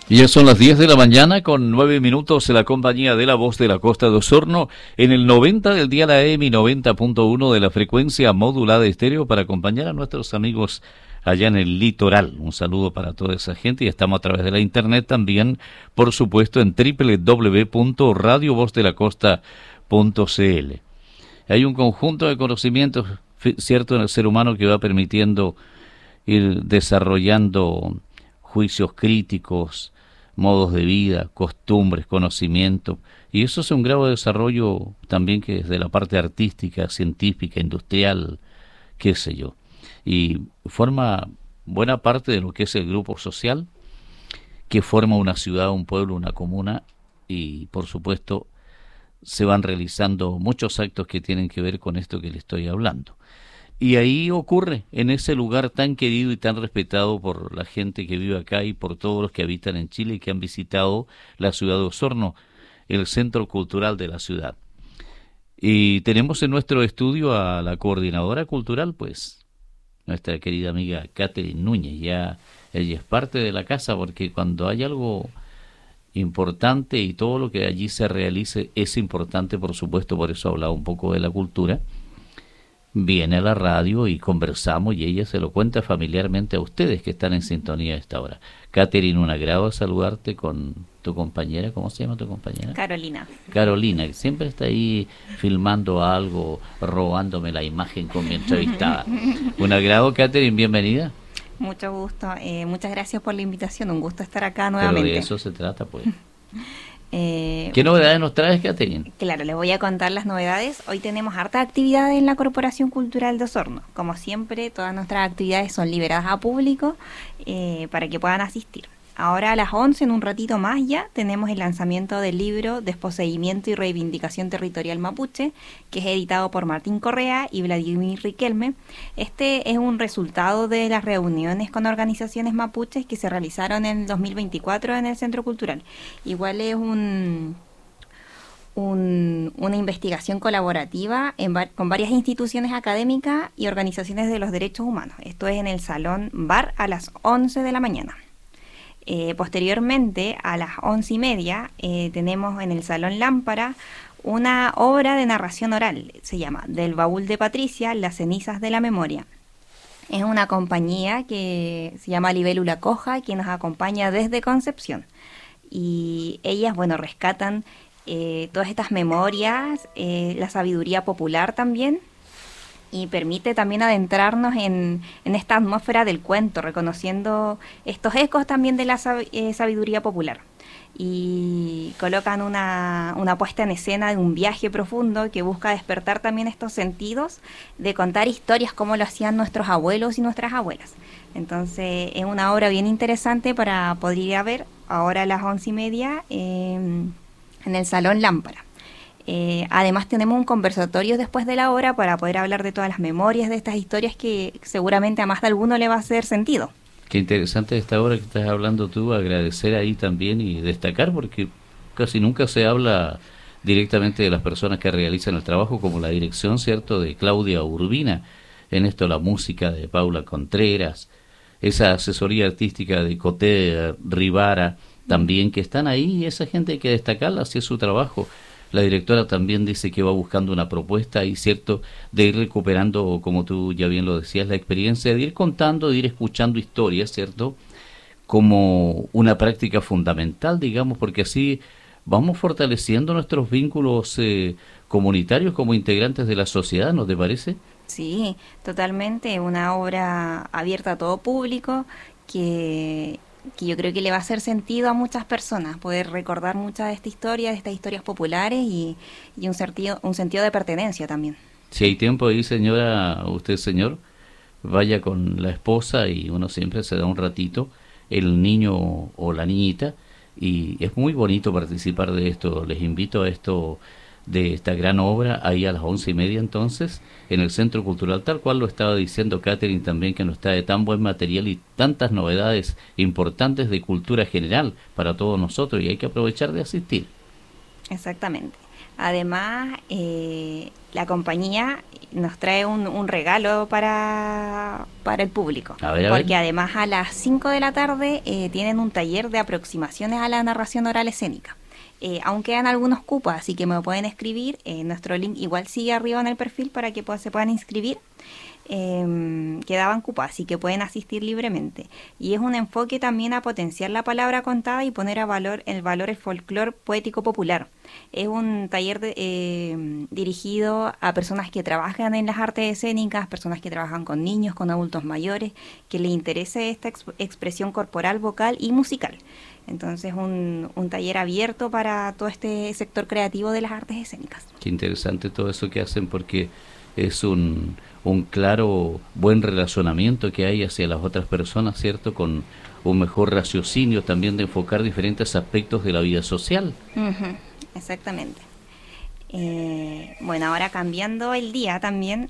Y ya son las 10 de la mañana con 9 minutos en la compañía de La Voz de la Costa de Osorno en el 90 del día la EMI 90.1 de la frecuencia modulada estéreo para acompañar a nuestros amigos allá en el litoral. Un saludo para toda esa gente y estamos a través de la internet también, por supuesto, en www.radiovozdelacosta.cl. Hay un conjunto de conocimientos, cierto, en el ser humano que va permitiendo ir desarrollando juicios críticos, modos de vida, costumbres, conocimiento, y eso es un grado de desarrollo también que es de la parte artística, científica, industrial, qué sé yo, y forma buena parte de lo que es el grupo social que forma una ciudad, un pueblo, una comuna, y por supuesto se van realizando muchos actos que tienen que ver con esto que le estoy hablando. Y ahí ocurre, en ese lugar tan querido y tan respetado por la gente que vive acá y por todos los que habitan en Chile y que han visitado la ciudad de Osorno, el centro cultural de la ciudad. Y tenemos en nuestro estudio a la coordinadora cultural, pues, nuestra querida amiga Catherine Núñez. Ya ella es parte de la casa porque cuando hay algo importante y todo lo que allí se realice es importante, por supuesto, por eso hablaba un poco de la cultura. Viene a la radio y conversamos y ella se lo cuenta familiarmente a ustedes que están en sintonía a esta hora. Catherine, un agrado saludarte con tu compañera. ¿Cómo se llama tu compañera? Carolina. Carolina, que siempre está ahí filmando algo, robándome la imagen con mi entrevistada. Un agrado, Catherine, bienvenida. Mucho gusto. Muchas gracias por la invitación. Un gusto estar acá nuevamente. Pero de eso se trata, pues. ¿Qué novedades nos traes, Catherine? Claro, les voy a contar las novedades. Hoy tenemos harta actividad en la Corporación Cultural de Osorno. Como siempre, todas nuestras actividades son liberadas a público para que puedan asistir. Ahora a las 11, en un ratito más ya, tenemos el lanzamiento del libro Desposeimiento y Reivindicación Territorial Mapuche, que es editado por Martín Correa y Vladimir Riquelme. Este es un resultado de las reuniones con organizaciones mapuches que se realizaron en 2024 en el Centro Cultural. Igual es una investigación colaborativa con varias instituciones académicas y organizaciones de los derechos humanos. Esto es en el Salón Bar a las 11 de la mañana. Posteriormente, a las 11:30, tenemos en el Salón Lámpara una obra de narración oral, se llama Del baúl de Patricia, las cenizas de la memoria. Es una compañía que se llama Libélula Coja, que nos acompaña desde Concepción. Y ellas, bueno, rescatan todas estas memorias, la sabiduría popular también, y permite también adentrarnos en esta atmósfera del cuento, reconociendo estos ecos también de la sabiduría popular. Y colocan una puesta en escena de un viaje profundo que busca despertar también estos sentidos de contar historias como lo hacían nuestros abuelos y nuestras abuelas. Entonces es una obra bien interesante para poder ir a ver ahora a las 11:30 en el Salón Lámpara. Además tenemos un conversatorio después de la obra para poder hablar de todas las memorias de estas historias que seguramente a más de alguno le va a hacer sentido. Qué interesante esta obra que estás hablando tú, agradecer ahí también y destacar porque casi nunca se habla directamente de las personas que realizan el trabajo, como la dirección, ¿cierto?, de Claudia Urbina, en esto la música de Paula Contreras, esa asesoría artística de Coté Rivara también, que están ahí y esa gente hay que destacarla, así es su trabajo. La directora también dice que va buscando una propuesta y cierto de ir recuperando, como tú ya bien lo decías, la experiencia de ir contando, de ir escuchando historias, ¿cierto? Como una práctica fundamental, digamos, porque así vamos fortaleciendo nuestros vínculos comunitarios como integrantes de la sociedad, ¿no te parece? Sí, totalmente. Una obra abierta a todo público que yo creo que le va a hacer sentido a muchas personas, poder recordar muchas de estas historias populares y un sentido de pertenencia también. Si hay tiempo ahí, señora, usted señor, vaya con la esposa y uno siempre se da un ratito, el niño o la niñita, y es muy bonito participar de esto. Les invito a esto, de esta gran obra, ahí a las 11:30 entonces, en el Centro Cultural, tal cual lo estaba diciendo Catherine también, que nos trae tan buen material y tantas novedades importantes de cultura general para todos nosotros, y hay que aprovechar de asistir. Exactamente. Además, la compañía nos trae un regalo para el público. A ver. Porque además a las 5 de la tarde tienen un taller de aproximaciones a la narración oral escénica. Aún quedan algunos cupos, así que me pueden escribir. Nuestro link igual sigue arriba en el perfil para que se puedan inscribir. Quedaban cupos, así que pueden asistir libremente. Y es un enfoque también a potenciar la palabra contada y poner el valor el folclore poético popular. Es un taller dirigido a personas que trabajan en las artes escénicas, personas que trabajan con niños, con adultos mayores, que les interese esta expresión corporal, vocal y musical. Entonces, un taller abierto para todo este sector creativo de las artes escénicas. Qué interesante todo eso que hacen, porque es un claro, buen relacionamiento que hay hacia las otras personas, ¿cierto? Con un mejor raciocinio también de enfocar diferentes aspectos de la vida social. Uh-huh, exactamente. Bueno, ahora cambiando el día también,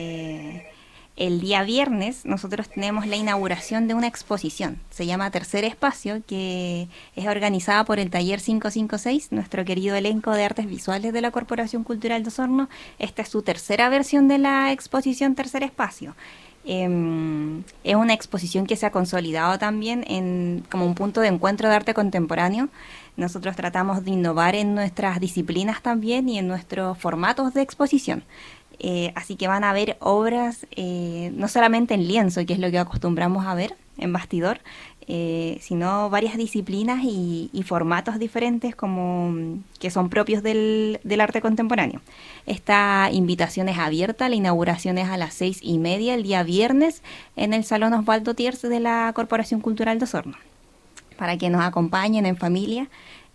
el día viernes nosotros tenemos la inauguración de una exposición, se llama Tercer Espacio, que es organizada por el Taller 556, nuestro querido elenco de artes visuales de la Corporación Cultural de Osorno. Esta es su tercera versión de la exposición Tercer Espacio. Es una exposición que se ha consolidado también como un punto de encuentro de arte contemporáneo. Nosotros tratamos de innovar en nuestras disciplinas también y en nuestros formatos de exposición. Así que van a ver obras no solamente en lienzo, que es lo que acostumbramos a ver en bastidor, sino varias disciplinas y formatos diferentes que son propios del arte contemporáneo. Esta invitación es abierta, la inauguración es a las 6:30 el día viernes en el Salón Osvaldo Thiers de la Corporación Cultural de Osorno, para que nos acompañen en familia.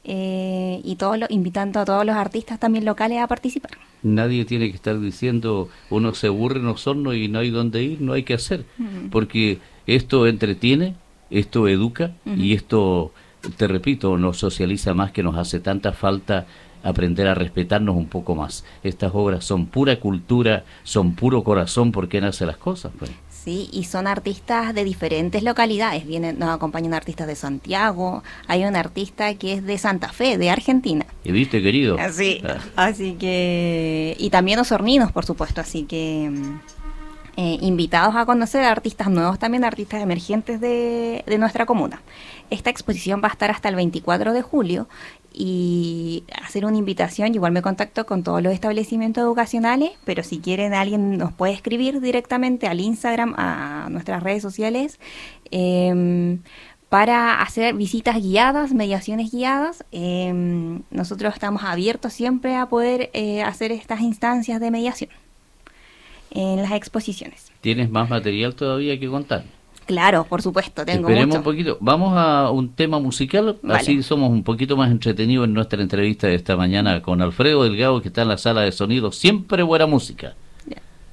Y invitando a todos los artistas también locales a participar. Nadie tiene que estar diciendo uno se aburre en Osorno y no hay dónde ir, no hay que hacer, porque esto entretiene, esto educa y esto, te repito, nos socializa más, que nos hace tanta falta aprender a respetarnos un poco más. Estas obras son pura cultura, son puro corazón, porque nace las cosas, pues. Sí, y son artistas de diferentes localidades. Nos acompañan artistas de Santiago, hay un artista que es de Santa Fe, de Argentina. ¿Y viste, querido? Sí, así que... Y también osorninos, por supuesto, así que... invitados a conocer a artistas nuevos, también artistas emergentes de nuestra comuna. Esta exposición va a estar hasta el 24 de julio y hacer una invitación, igual me contacto con todos los establecimientos educacionales, pero si quieren alguien nos puede escribir directamente al Instagram, a nuestras redes sociales, para hacer visitas guiadas, mediaciones guiadas. Nosotros estamos abiertos siempre a poder hacer estas instancias de mediación en las exposiciones. ¿Tienes más material todavía que contar? Claro, por supuesto, tengo Esperemos mucho. un poquito. Vamos a un tema musical, Vale. Así somos un poquito más entretenidos en nuestra entrevista de esta mañana con Alfredo Delgado, que está en la sala de sonido. Siempre buena música.